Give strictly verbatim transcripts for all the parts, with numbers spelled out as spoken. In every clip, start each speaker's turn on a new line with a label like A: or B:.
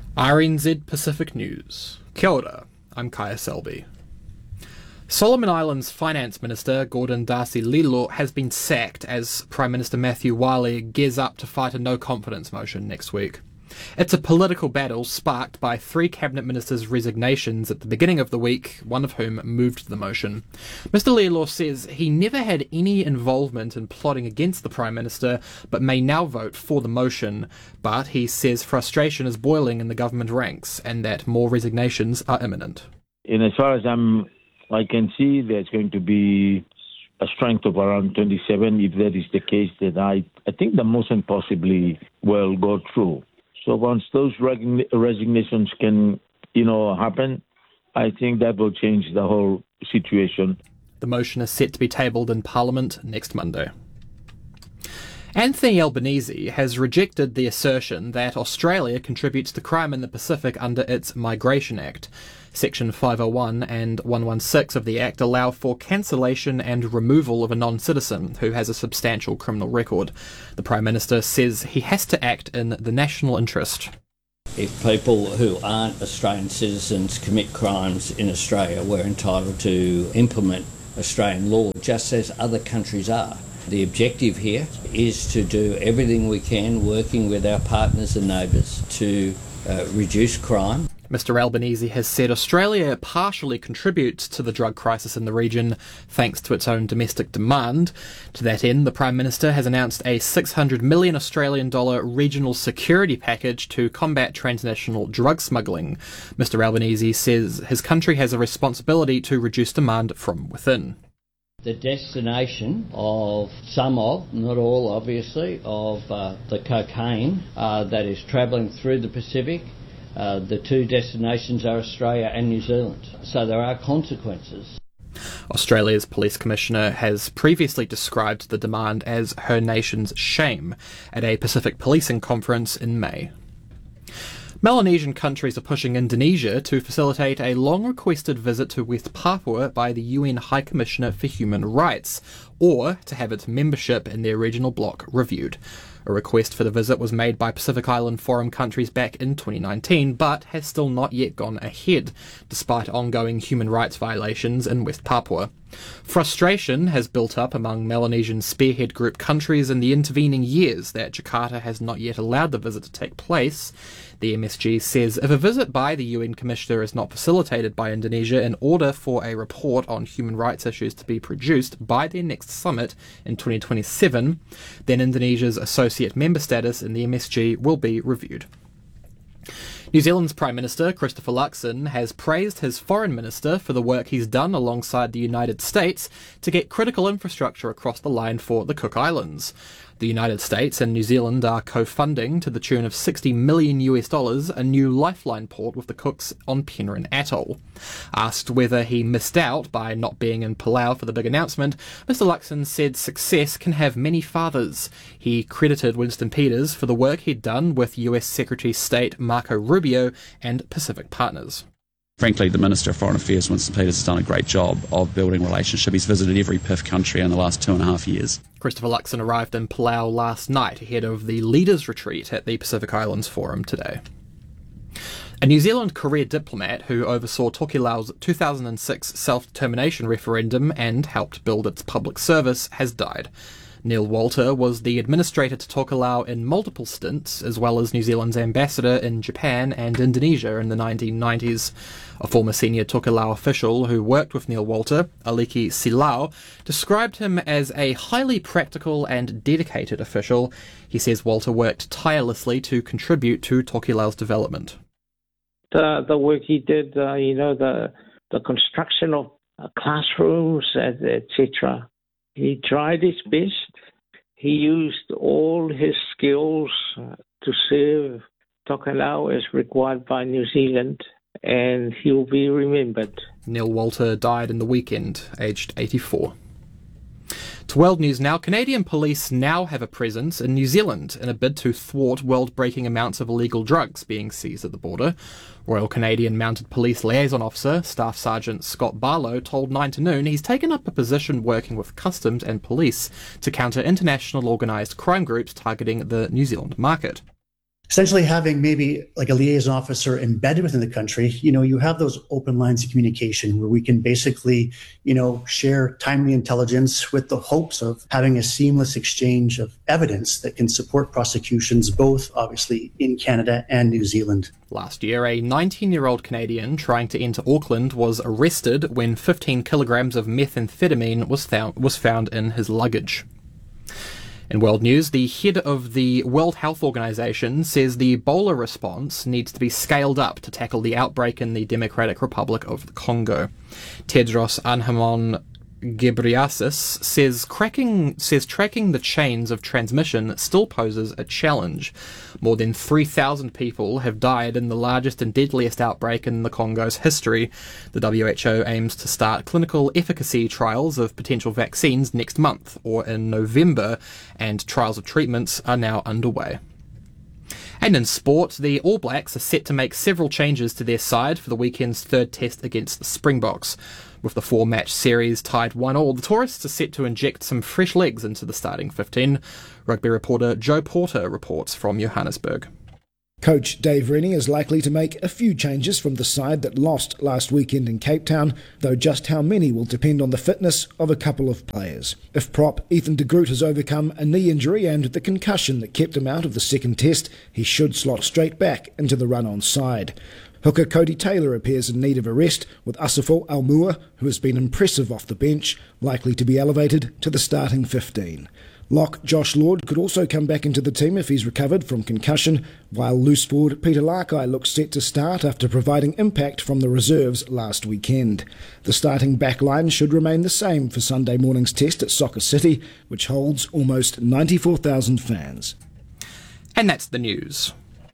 A: R N Z Pacific News. Kia ora, I'm Kaya Selby. Solomon Islands Finance Minister Gordon Darcy-Lilo has been sacked as Prime Minister Matthew Wale gears up to fight a no-confidence motion next week. It's a political battle sparked by three cabinet ministers' resignations at the beginning of the week, one of whom moved the motion. Mister Lilo says he never had any involvement in plotting against the Prime Minister, but may now vote for the motion. But he says frustration is boiling in the government ranks and that more resignations are imminent.
B: And as far as I'm, I can see, there's going to be a strength of around twenty-seven. If that is the case, then I, I think the motion possibly will go through. So once those resignations can, you know, happen, I think that will change the whole situation.
A: The motion is set to be tabled in Parliament next Monday. Anthony Albanese has rejected the assertion that Australia contributes to crime in the Pacific under its Migration Act. Section five oh one and one sixteen of the Act allow for cancellation and removal of a non-citizen who has a substantial criminal record. The Prime Minister says he has to act in the national interest.
C: If people who aren't Australian citizens commit crimes in Australia, we're entitled to implement Australian law just as other countries are. The objective here is to do everything we can, working with our partners and neighbours, to uh, reduce crime.
A: Mister Albanese has said Australia partially contributes to the drug crisis in the region thanks to its own domestic demand. To that end, the Prime Minister has announced a six hundred million Australian dollar regional security package to combat transnational drug smuggling. Mister Albanese says his country has a responsibility to reduce demand from within.
C: The destination of some of, not all obviously, of uh, the cocaine uh, that is travelling through the Pacific, uh, the two destinations are Australia and New Zealand. So there are consequences.
A: Australia's Police Commissioner has previously described the demand as her nation's shame at a Pacific policing conference in May. Melanesian countries are pushing Indonesia to facilitate a long-requested visit to West Papua by the U N High Commissioner for Human Rights, or to have its membership in their regional bloc reviewed. A request for the visit was made by Pacific Island Forum countries back in twenty nineteen, but has still not yet gone ahead, despite ongoing human rights violations in West Papua. Frustration has built up among Melanesian spearhead group countries in the intervening years that Jakarta has not yet allowed the visit to take place. The M S G says if a visit by the U N Commissioner is not facilitated by Indonesia in order for a report on human rights issues to be produced by their next summit in twenty twenty-seven, then Indonesia's associate member status in the M S G will be reviewed. New Zealand's Prime Minister, Christopher Luxon, has praised his Foreign Minister for the work he's done alongside the United States to get critical infrastructure across the line for the Cook Islands. The United States and New Zealand are co-funding, to the tune of sixty million US dollars, a new lifeline port with the Cooks on Penrhyn Atoll. Asked whether he missed out by not being in Palau for the big announcement, Mister Luxon said success can have many fathers. He credited Winston Peters for the work he'd done with U S Secretary of State Marco Rubio and Pacific partners.
D: Frankly, the Minister of Foreign Affairs, Winston Peters, has done a great job of building relationship. He's visited every P I F country in the last two and a half years.
A: Christopher Luxon arrived in Palau last night ahead of the Leaders' Retreat at the Pacific Islands Forum today. A New Zealand career diplomat who oversaw Tokelau's two thousand six self-determination referendum and helped build its public service has died. Neil Walter was the administrator to Tokelau in multiple stints, as well as New Zealand's ambassador in Japan and Indonesia in the nineteen nineties. A former senior Tokelau official who worked with Neil Walter, Aliki Silao, described him as a highly practical and dedicated official. He says Walter worked tirelessly to contribute to Tokelau's development.
E: The, the work he did, uh, you know, the the construction of uh, classrooms, et cetera. He tried his best. He used all his skills uh, to serve Tokelau as required by New Zealand, and he'll be remembered.
A: Neil Walter died in the weekend, aged eighty-four. To World News now, Canadian police now have a presence in New Zealand in a bid to thwart world-breaking amounts of illegal drugs being seized at the border. Royal Canadian Mounted Police Liaison Officer, Staff Sergeant Scott Barlow, told Nine to Noon he's taken up a position working with customs and police to counter international organised crime groups targeting the New Zealand market.
F: essentially having maybe like a liaison officer embedded within the country, you know, you have those open lines of communication where we can basically, you know, share timely intelligence with the hopes of having a seamless exchange of evidence that can support prosecutions, both obviously in Canada and New Zealand.
A: Last year, a nineteen-year-old Canadian trying to enter Auckland was arrested when fifteen kilograms of methamphetamine was found, was found in his luggage. In world news, the head of the World Health Organization says the Ebola response needs to be scaled up to tackle the outbreak in the Democratic Republic of the Congo. Tedros Adhanom Ghebreyesus says cracking says tracking the chains of transmission still poses a challenge. More than three thousand people have died in the largest and deadliest outbreak in the Congo's history. The W H O aims to start clinical efficacy trials of potential vaccines next month or in November, and trials of treatments are now underway. And in sport, the All Blacks are set to make several changes to their side for the weekend's third test against the Springboks. With the four-match series tied one all, the tourists are set to inject some fresh legs into the starting fifteen. Rugby reporter Joe Porter reports from Johannesburg.
G: Coach Dave Rennie is likely to make a few changes from the side that lost last weekend in Cape Town, though just how many will depend on the fitness of a couple of players. If prop Ethan de Groot has overcome a knee injury and the concussion that kept him out of the second test, he should slot straight back into the run-on side. Hooker Cody Taylor appears in need of a rest, with Asafo Almua, who has been impressive off the bench, likely to be elevated to the starting fifteen. Lock Josh Lord could also come back into the team if he's recovered from concussion, while loose forward Peter Lakai looks set to start after providing impact from the reserves last weekend. The starting back line should remain the same for Sunday morning's test at Soccer City, which holds almost ninety-four thousand fans.
A: And that's the news.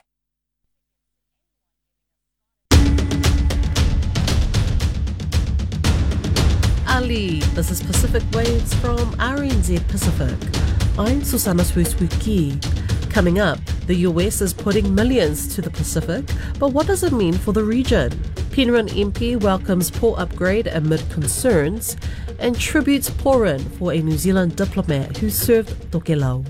H: Ali, this is Pacific Waves from R N Z Pacific. I'm Susanna Swiswiki. Coming up, the U S is putting millions to the Pacific, but what does it mean for the region? Penryn M P welcomes port upgrade amid concerns, and tributes pour in for a New Zealand diplomat who served Tokelau.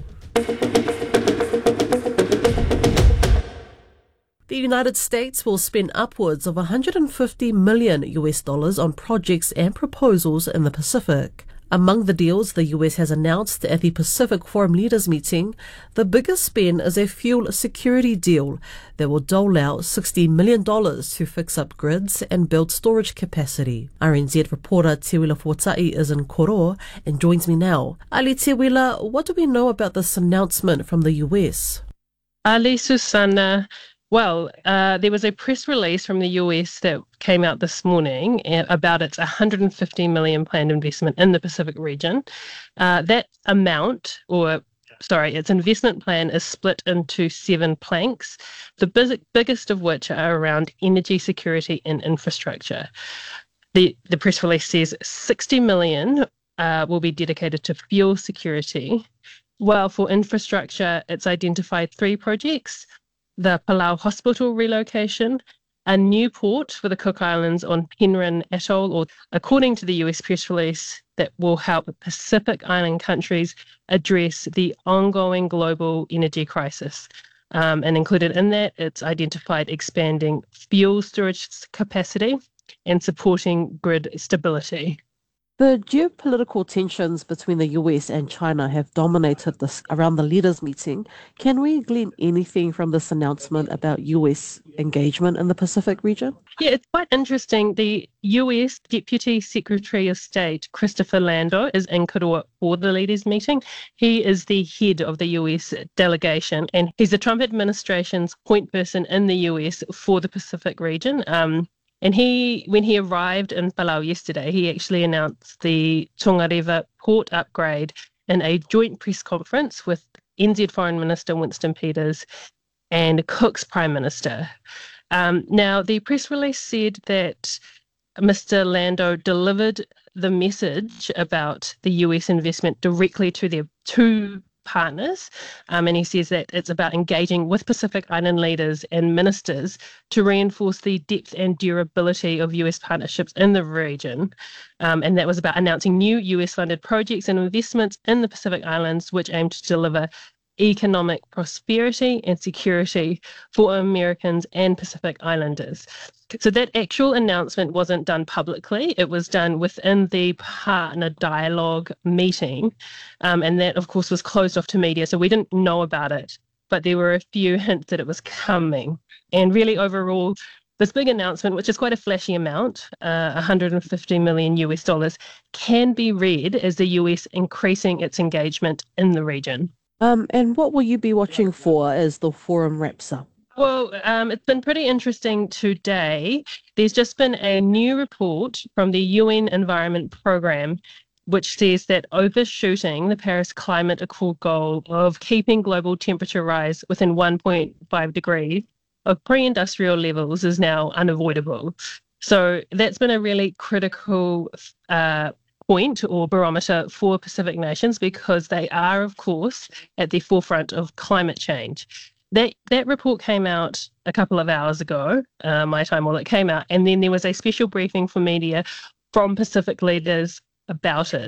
H: The United States will spend upwards of one hundred fifty million U S dollars on projects and proposals in the Pacific. Among the deals the U S has announced at the Pacific Forum Leaders meeting, the biggest spend is a fuel security deal that will dole out sixty million dollars to fix up grids and build storage capacity. R N Z reporter Te Wila Fuatai is in Koro and joins me now. Ali Te Wila, what do we know about this announcement from the U S?
I: Ali, Susanna, well, uh, there was a press release from the U S that came out this morning about its one hundred fifty million dollars planned investment in the Pacific region. Uh, that amount, or sorry, its investment plan is split into seven planks, the big, biggest of which are around energy security and infrastructure. The, the press release says sixty million dollars uh, will be dedicated to fuel security, while for infrastructure, it's identified three projects: the Palau Hospital relocation, a new port for the Cook Islands on Penryn Atoll, or according to the U S press release, that will help Pacific Island countries address the ongoing global energy crisis. Um, and included in that, it's identified expanding fuel storage capacity and supporting grid stability.
H: The geopolitical tensions between the U S and China have dominated this around the leaders' meeting. Can we glean anything from this announcement about U S engagement in the Pacific region?
I: Yeah, it's quite interesting. The U S Deputy Secretary of State, Christopher Lando, is in Koroa for the leaders' meeting. He is the head of the U S delegation, and he's the Trump administration's point person in the U S for the Pacific region. Um, And he, when he arrived in Palau yesterday, he actually announced the Tongareva port upgrade in a joint press conference with N Z Foreign Minister Winston Peters and Cook's Prime Minister. Um, now, the press release said that Mister Lando delivered the message about the U S investment directly to their two partners, um, and he says that it's about engaging with Pacific Island leaders and ministers to reinforce the depth and durability of U S partnerships in the region, um, and that was about announcing new U S-funded projects and investments in the Pacific Islands which aim to deliver economic prosperity and security for Americans and Pacific Islanders. So that actual announcement wasn't done publicly. It was done within the partner dialogue meeting. Um, and that, of course, was closed off to media. So we didn't know about it. But there were a few hints that it was coming. And really, overall, this big announcement, which is quite a flashy amount, uh, one hundred fifty million U S dollars, can be read as the U S increasing its engagement in the region.
H: Um, and what will you be watching for as the forum wraps up?
I: Well, um, it's been pretty interesting today. There's just been a new report from the U N Environment Programme, which says that overshooting the Paris Climate Accord goal of keeping global temperature rise within one point five degrees of pre-industrial levels is now unavoidable. So that's been a really critical uh, point or barometer for Pacific nations because they are, of course, at the forefront of climate change. That that report came out a couple of hours ago, uh, my time while it came out, and then there was a special briefing for media from Pacific leaders about it.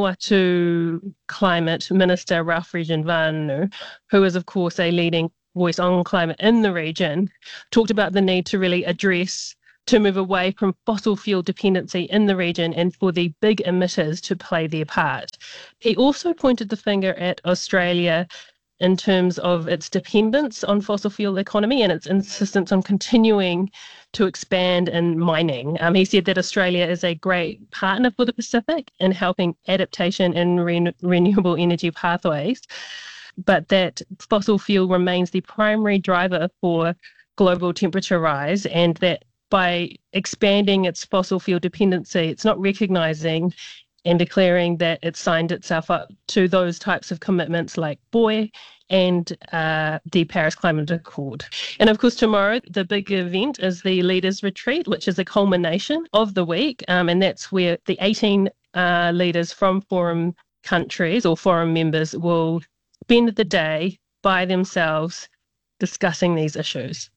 I: Vanuatu Climate Minister Ralph Regenvanu, who is, of course, a leading voice on climate in the region, talked about the need to really address, to move away from fossil fuel dependency in the region and for the big emitters to play their part. He also pointed the finger at Australia in terms of its dependence on fossil fuel economy and its insistence on continuing to expand in mining. Um, he said that Australia is a great partner for the Pacific in helping adaptation in re- renewable energy pathways, but that fossil fuel remains the primary driver for global temperature rise, and that by expanding its fossil fuel dependency, it's not recognising and declaring that it signed itself up to those types of commitments like B O I and uh, the Paris Climate Accord. And of course, tomorrow, the big event is the Leaders Retreat, which is a culmination of the week. Um, and that's where the eighteen uh, leaders from forum countries or forum members will spend the day by themselves discussing these issues.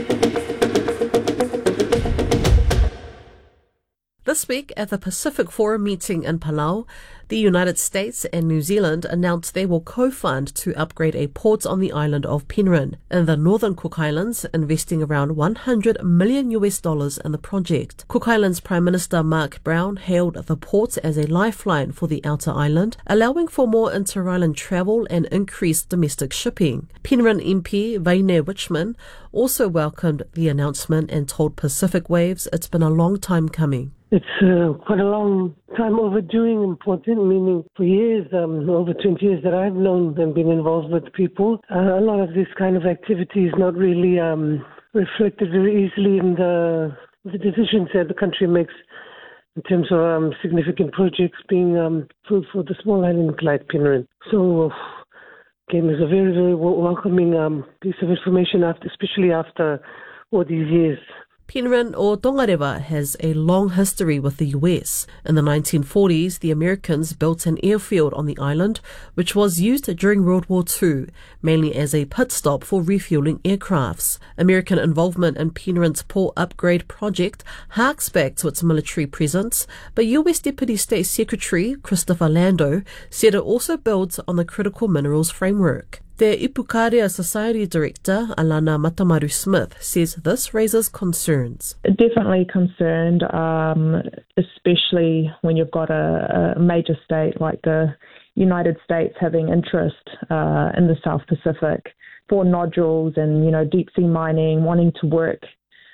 H: This week at the Pacific Forum meeting in Palau, the United States and New Zealand announced they will co-fund to upgrade a port on the island of Penryn in the Northern Cook Islands, investing around one hundred million U S dollars in the project. Cook Islands Prime Minister Mark Brown hailed the port as a lifeline for the outer island, allowing for more inter-island travel and increased domestic shipping. Penryn M P Vaine Wichman also welcomed the announcement and told Pacific Waves it's been a long time coming.
J: It's uh, quite a long time overdue and important, meaning for years, um, over twenty years that I've known and been involved with people, uh, a lot of this kind of activity is not really um, reflected very easily in the, the decisions that the country makes in terms of um, significant projects being um, for, for the small island like Penryn. So, again, it's a very, very welcoming um, piece of information, after, especially after all these years.
H: Penryn or Tongarewa has a long history with the U S. In the nineteen forties, the Americans built an airfield on the island, which was used during World War Two, mainly as a pit stop for refueling aircrafts. American involvement in Penryn's port upgrade project harks back to its military presence, but U S Deputy State Secretary Christopher Lando said it also builds on the critical minerals framework. The Ipukarea Society Director, Alana Matamaru Smith, says this raises concerns.
K: Definitely concerned, um, especially when you've got a, a major state like the United States having interest uh, in the South Pacific for nodules and, you know, deep sea mining, wanting to work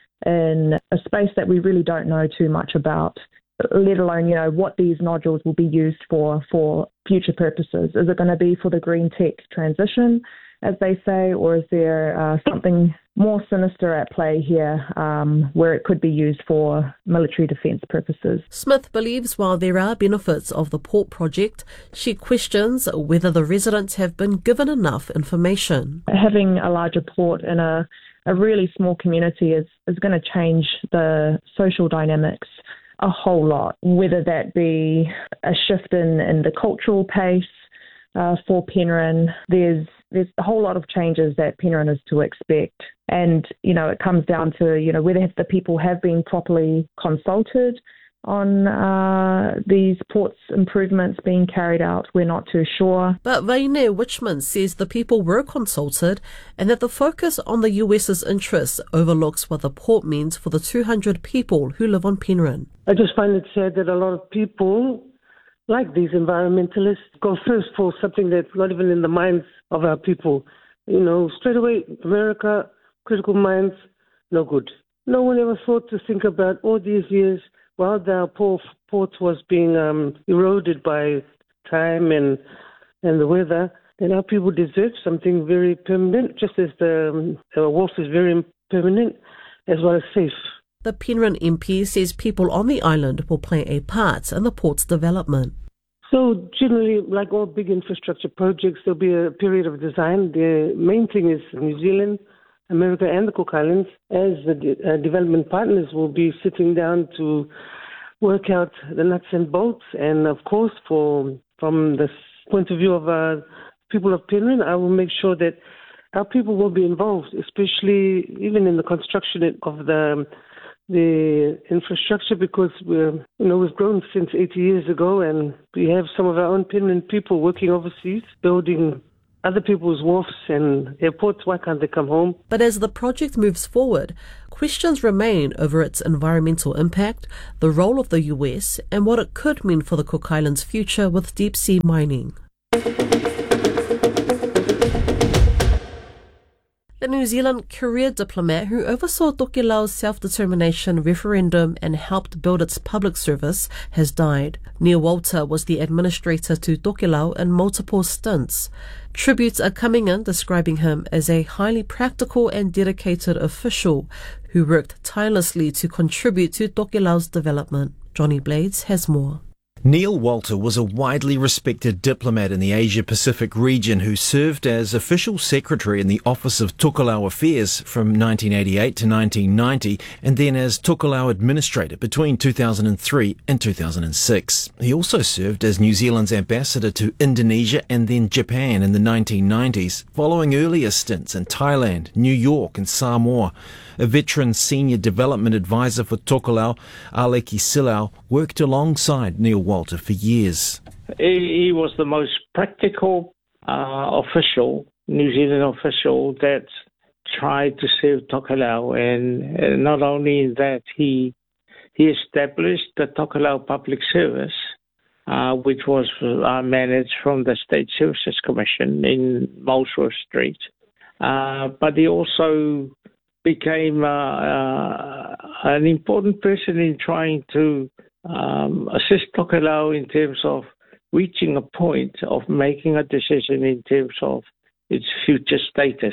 K: in a space that we really don't know too much about, let alone, you know, what these nodules will be used for, for future purposes. Is it going to be for the green tech transition, as they say, or is there uh, something more sinister at play here um, where it could be used for military defence purposes?
H: Smith believes while there are benefits of the port project, she questions whether the residents have been given enough information.
K: Having a larger port in a, a really small community is, is going to change the social dynamics a whole lot, whether that be a shift in, in the cultural pace uh, for Penryn. There's there's a whole lot of changes that Penryn is to expect. And, you know, it comes down to, you know, whether the people have been properly consulted on uh, these ports improvements being carried out. We're not too sure.
H: But Rainer Wichman says the people were consulted and that the focus on the US's interests overlooks what the port means for the two hundred people who live on Penryn.
J: I just find it sad that a lot of people, like these environmentalists, go first for something that's not even in the minds of our people. You know, straight away, America, critical minds, no good. No one ever thought to think about all these years while the poor port was being um, eroded by time and and the weather. And our people deserve something very permanent, just as the, um, the wharf is very permanent as well as safe.
H: The Penryn M P says people on the island will play a part in the port's development.
J: So generally, like all big infrastructure projects, there'll be a period of design. The main thing is New Zealand, America and the Cook Islands, as the de- uh, development partners, will be sitting down to work out the nuts and bolts. And of course, for from the point of view of uh, people of Penryn, I will make sure that our people will be involved, especially even in the construction of the the infrastructure, because we're, you know, we've grown since eighty years ago, and we have some of our own Penryn people working overseas, building other people's wharfs and airports. Why can't they come home?
H: But as the project moves forward, questions remain over its environmental impact, the role of the U S, and what it could mean for the Cook Islands' future with deep-sea mining. The New Zealand career diplomat who oversaw Tokelau's self-determination referendum and helped build its public service has died. Neil Walter was the administrator to Tokelau in multiple stints. Tributes are coming in describing him as a highly practical and dedicated official who worked tirelessly to contribute to Tokelau's development. Johnny Blades has more.
L: Neil Walter was a widely respected diplomat in the Asia-Pacific region who served as official secretary in the Office of Tokelau Affairs from nineteen eighty-eight to nineteen ninety and then as Tokelau administrator between two thousand three and two thousand six. He also served as New Zealand's ambassador to Indonesia and then Japan in the nineteen nineties, following earlier stints in Thailand, New York and Samoa. A veteran senior development advisor for Tokelau, Aleki Silau, worked alongside Neil Walter for years.
E: He, he was the most practical uh, official, New Zealand official, that tried to serve Tokelau. And, and not only that, he he established the Tokelau Public Service, uh, which was uh, managed from the State Services Commission in Molesworth Street. Uh, but he also became uh, uh, an important person in trying to um, assist Tokelau in terms of reaching a point of making a decision in terms of its future status.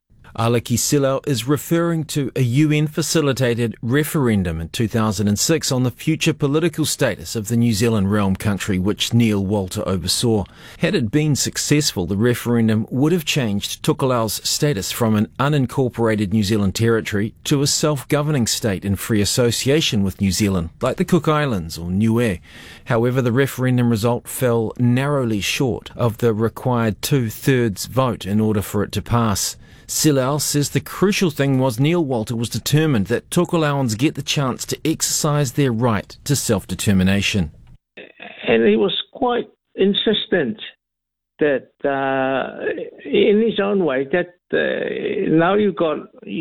L: Aleki Silau is referring to a U N-facilitated referendum in two thousand six on the future political status of the New Zealand realm country, which Neil Walter oversaw. Had it been successful, the referendum would have changed Tokelau's status from an unincorporated New Zealand territory to a self-governing state in free association with New Zealand, like the Cook Islands or Niue. However, the referendum result fell narrowly short of the required two-thirds vote in order for it to pass. Silau says the crucial thing was Neil Walter was determined that Tokelauans get the chance to exercise their right to self-determination.
E: And he was quite insistent that, uh, in his own way, that uh, now you got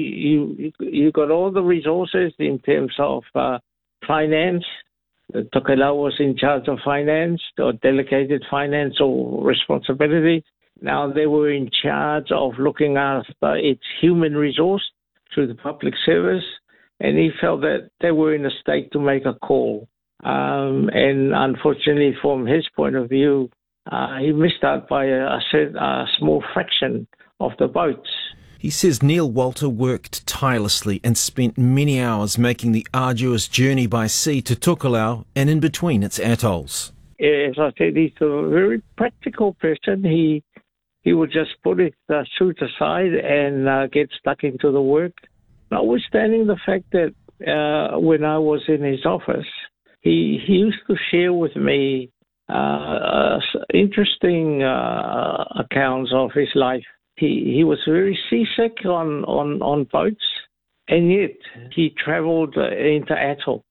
E: you you got all the resources in terms of uh, finance. Tokelau was in charge of finance or delegated financial responsibility. Now they were in charge of looking after its human resource through the public service, and he felt that they were in a state to make a call. Um, and unfortunately, from his point of view, uh, he missed out by a, a, a small fraction of the votes.
L: He says Neil Walter worked tirelessly and spent many hours making the arduous journey by sea to Tokelau and in between its atolls.
E: As I said, he's a very practical person. He He would just put his uh, suit aside and uh, get stuck into the work. Notwithstanding the fact that uh, when I was in his office, he, he used to share with me uh, uh, interesting uh, accounts of his life. He he was very seasick on, on, on boats, and yet he travelled uh, into atoll.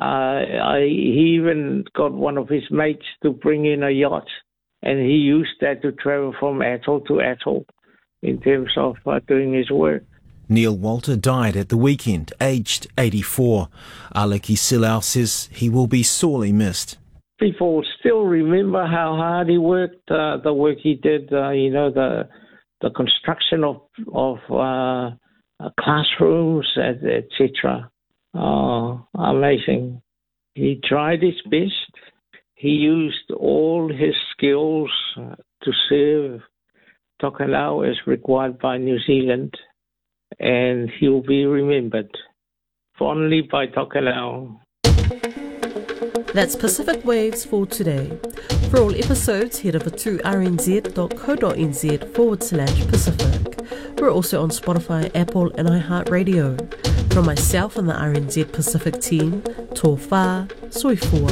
E: Uh, I, he even got one of his mates to bring in a yacht, and he used that to travel from atoll to atoll in terms of uh, doing his work.
L: Neil Walter died at the weekend, aged eighty-four. Aleki Silau says he will be sorely missed.
E: People still remember how hard he worked, uh, the work he did, uh, you know, the the construction of, of uh, classrooms, et cetera. Oh, amazing. He tried his best. He used all his skills to serve Tokelau as required by New Zealand, and he'll be remembered fondly by Tokelau.
H: That's Pacific Waves for today. For all episodes, head over to rnz.co.nz forward slash Pacific. We're also on Spotify, Apple and iHeartRadio. From myself and the R N Z Pacific team, tō whā, soifua.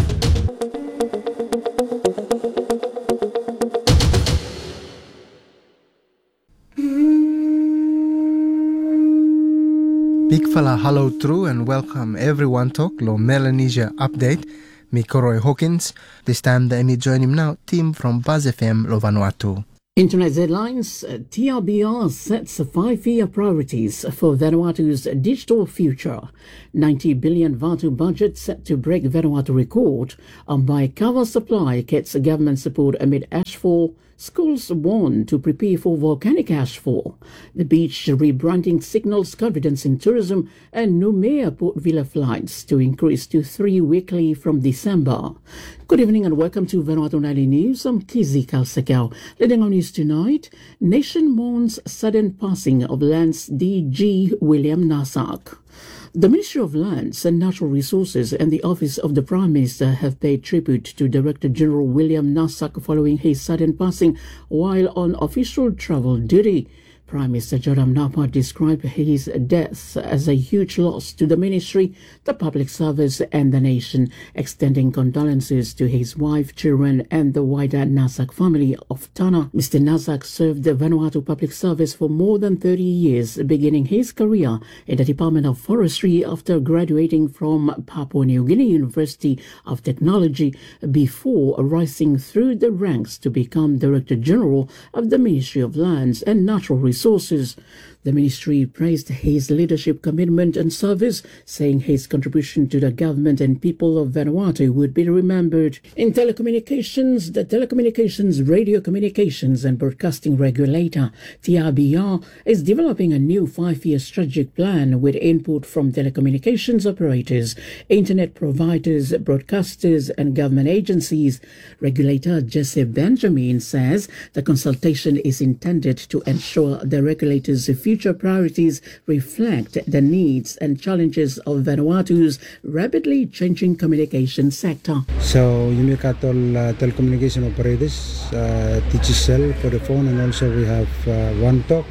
M: Big fella hello true and welcome everyone to lo Melanesia update. Me Koroi Hawkins. This time the me join him now, team from Buzz F M lo Vanuatu.
N: Internet headlines. T R B R sets five-year priorities for Vanuatu's digital future. ninety billion Vatu budget set to break Vanuatu record. Um, by cover supply gets government support amid ashfall. Schools warn to prepare for volcanic ashfall. The beach rebranding signals confidence in tourism, and Noumea Port Vila flights to increase to three weekly from December. Good evening and welcome to Vanuatu Nightly News. I'm Kizi Kalsakau. Leading on news tonight, nation mourns sudden passing of Lance D G William Nasak. The Ministry of Lands and Natural Resources and the Office of the Prime Minister have paid tribute to Director General William Nasak following his sudden passing while on official travel duty. Prime Minister Joram Napa described his death as a huge loss to the ministry, the public service and the nation, extending condolences to his wife, children and the wider Nasak family of Tana. Mister Nasak served the Vanuatu Public Service for more than thirty years, beginning his career in the Department of Forestry after graduating from Papua New Guinea University of Technology before rising through the ranks to become Director General of the Ministry of Lands and Natural Resources. Resources. The ministry praised his leadership, commitment and service, saying his contribution to the government and people of Vanuatu would be remembered. In telecommunications, the Telecommunications, Radio Communications and Broadcasting Regulator, T R B R, is developing a new five-year strategic plan with input from telecommunications operators, internet providers, broadcasters and government agencies. Regulator Jesse Benjamin says the consultation is intended to ensure the regulators' future priorities reflect the needs and challenges of Vanuatu's rapidly changing communication sector.
O: So you make out all uh, telecommunication operators, uh, T G C L for the phone, and also we have uh, One Talk,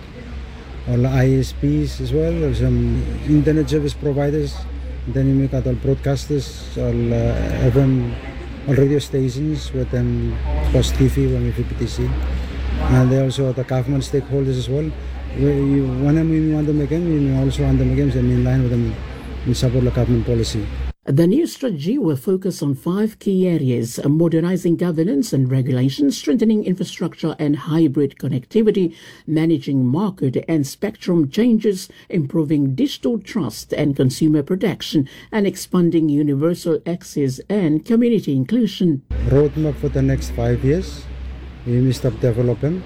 O: all I S Ps as well, or some internet service providers. And then you make out all broadcasters, all uh, F M, all radio stations, with them, of course T V when we P T C, and they also are the government stakeholders as well. We, you, when we want to make them, we also want to make them in line with them in support of government policy.
N: The new strategy will focus on five key areas: modernizing governance and regulation, strengthening infrastructure and hybrid connectivity, managing market and spectrum changes, improving digital trust and consumer protection, and expanding universal access and community inclusion.
O: Roadmap for the next five years, we will start developing.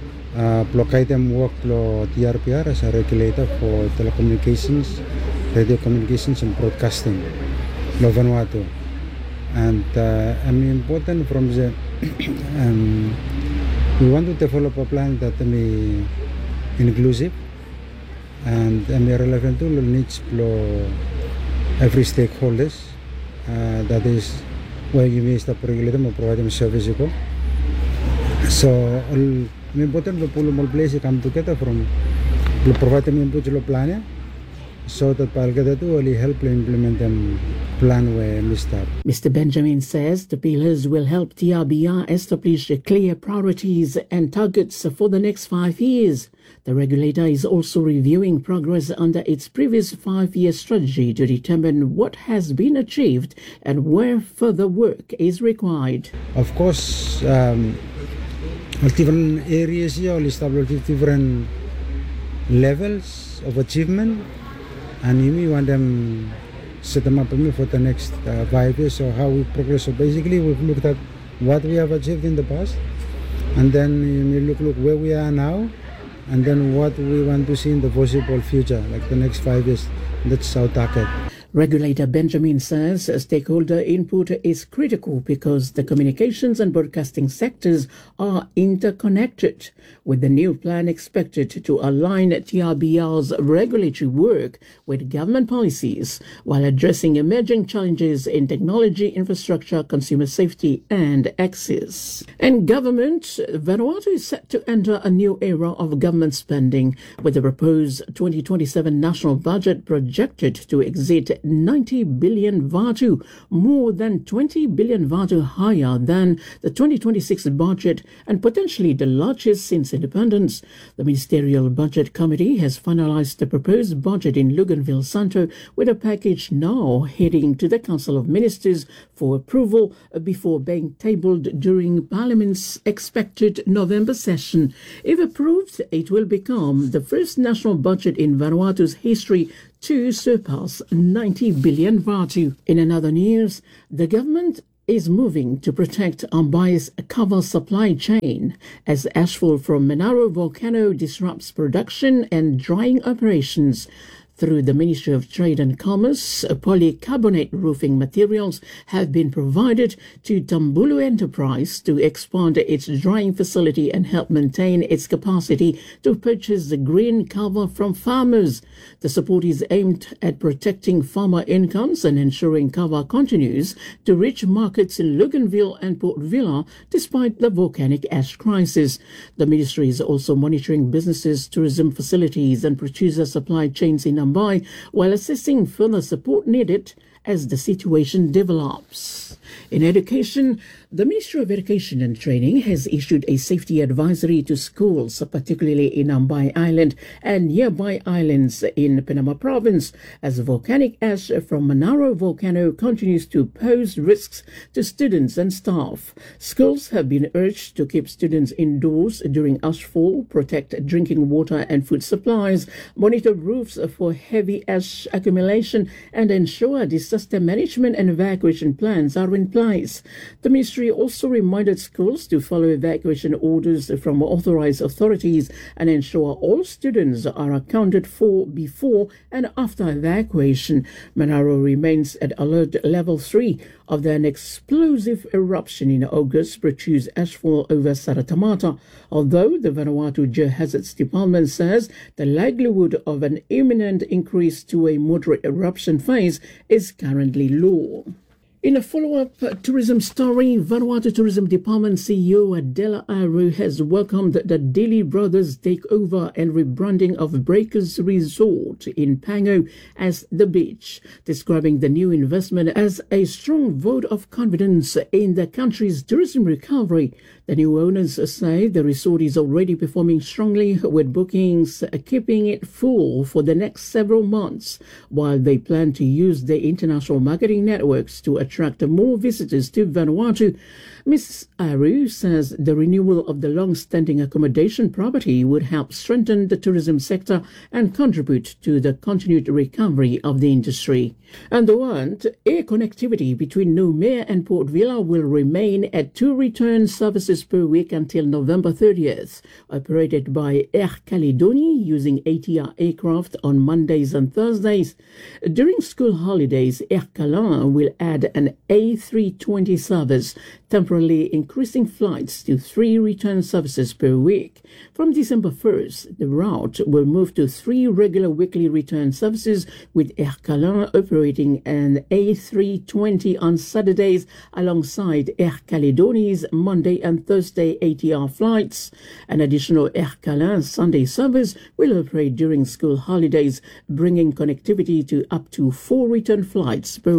O: Uh, Blockaitem work for T R B R as a regulator for telecommunications, radio communications and broadcasting, lo Vanuatu. And uh, I mean, important from the, um, we want to develop a plan that is inclusive and um, relevant to the needs of every stakeholders. Uh, that is where you may start regulating or providing service. So, all important to pull all places come together from to provide them input to the plan, so that Palgada to really help implement them plan were messed up.
N: Mister Benjamin says the pillars will help T R B R establish clear priorities and targets for the next five years. The regulator is also reviewing progress under its previous five-year strategy to determine what has been achieved and where further work is required.
O: Of course, um, different areas here will establish different levels of achievement, and we want them set them up for the next uh, five years. So how we progress. So basically, we've looked at what we have achieved in the past, and then we look look where we are now, and then what we want to see in the foreseeable future, like the next five years. That's our target.
N: Regulator Benjamin says stakeholder input is critical because the communications and broadcasting sectors are interconnected, with the new plan expected to align T R B R's regulatory work with government policies while addressing emerging challenges in technology, infrastructure, consumer safety and access. And government, Vanuatu is set to enter a new era of government spending, with the proposed twenty twenty-seven national budget projected to exceed ninety billion Vatu, more than twenty billion Vatu higher than the twenty twenty-six budget and potentially the largest since independence. The Ministerial Budget Committee has finalized the proposed budget in Luganville Santo, with a package now heading to the Council of Ministers for approval before being tabled during Parliament's expected November session. If approved, it will become the first national budget in Vanuatu's history to surpass ninety billion Vatu. In another news, the government is moving to protect Ambai's cover supply chain as ashfall from Manaro volcano disrupts production and drying operations. Through the Ministry of Trade and Commerce, polycarbonate roofing materials have been provided to Tambulu Enterprise to expand its drying facility and help maintain its capacity to purchase the green cover from farmers. The support is aimed at protecting farmer incomes and ensuring cover continues to reach markets in Luganville and Port Vila despite the volcanic ash crisis. The ministry is also monitoring businesses, tourism facilities and producer supply chains in by while assessing further support needed as the situation develops. In education, the Ministry of Education and Training has issued a safety advisory to schools, particularly in Ambai Island and nearby islands in Panama Province, as volcanic ash from Manaro volcano continues to pose risks to students and staff. Schools have been urged to keep students indoors during ashfall, protect drinking water and food supplies, monitor roofs for heavy ash accumulation, and ensure disaster management and evacuation plans are in place. The Ministry also reminded schools to follow evacuation orders from authorized authorities and ensure all students are accounted for before and after evacuation. Manaro remains at alert level three after an explosive eruption in August produced ashfall over Saratamata, although the Vanuatu Geohazards Department says the likelihood of an imminent increase to a moderate eruption phase is currently low. In a follow-up tourism story, Vanuatu Tourism Department C E O Adela Aru has welcomed the Dili Brothers takeover and rebranding of Breakers Resort in Pango as The Beach, describing the new investment as a strong vote of confidence in the country's tourism recovery. The new owners say the resort is already performing strongly, with bookings keeping it full for the next several months, while they plan to use their international marketing networks to attract more visitors to Vanuatu. Miz Aru says the renewal of the long-standing accommodation property would help strengthen the tourism sector and contribute to the continued recovery of the industry. And the one, air connectivity between Noumea and Port Vila will remain at two return services per week until November thirtieth, operated by Air Caledoni using A T R aircraft on Mondays and Thursdays. During school holidays, Air Calan will add an A three twenty service, temporarily increasing flights to three return services per week. From December first, the route will move to three regular weekly return services, with Air Calan operating an A three twenty on Saturdays alongside Air Caledoni's Monday and Thursday A T R flights. An additional Air Calan Sunday service will operate during school holidays, bringing connectivity to up to four return flights per week.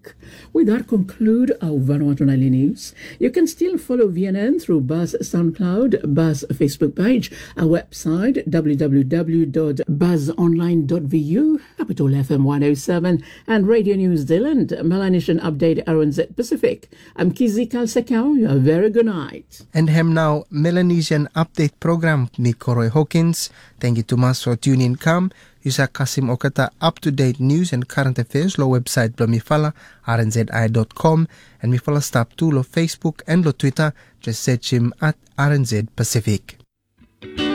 N: We that conclude our Vanuatu Nightly News. You can still follow V N N through Buzz SoundCloud, Buzz Facebook page, our website w w w dot buzz online dot v u, Capital F M one oh seven, and Radio New Zealand, Melanesian Update R N Z Pacific. I'm Kizi Kalsekau. A very good night.
M: And hem now Melanesian Update program ni Koroi Hawkins. Thank you to mas for tuning in. Come. Yusa Kasim Okata up-to-date news and current affairs lo website lo mifala r n z i dot com and mifala stop to lo Facebook and lo Twitter. Just search him at R N Z Pacific.